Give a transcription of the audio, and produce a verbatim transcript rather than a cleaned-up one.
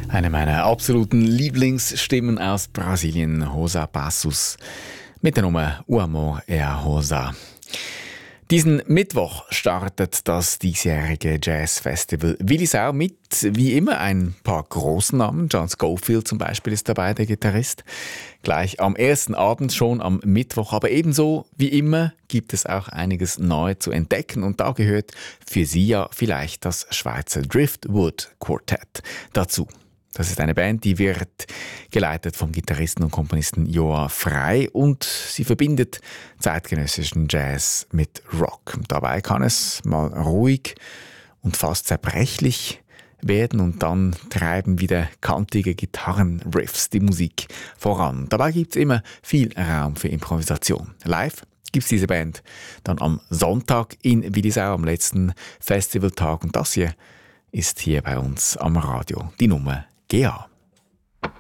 Eine meiner absoluten Lieblingsstimmen aus Brasilien, Rosa Passos, mit der Nummer O Amor é a Rosa. Diesen Mittwoch startet das diesjährige Jazzfestival Willisau mit, wie immer, ein paar großen Namen. John Scofield zum Beispiel ist dabei, der Gitarrist. Gleich am ersten Abend schon am Mittwoch. Aber ebenso wie immer gibt es auch einiges neu zu entdecken. Und da gehört für Sie ja vielleicht das Schweizer Driftwood Quartett dazu. Das ist eine Band, die wird geleitet vom Gitarristen und Komponisten Joa Frey und sie verbindet zeitgenössischen Jazz mit Rock. Dabei kann es mal ruhig und fast zerbrechlich werden und dann treiben wieder kantige Gitarrenriffs die Musik voran. Dabei gibt es immer viel Raum für Improvisation. Live gibt es diese Band dann am Sonntag in Willisau, am letzten Festivaltag. Und das hier ist hier bei uns am Radio die Nummer G A.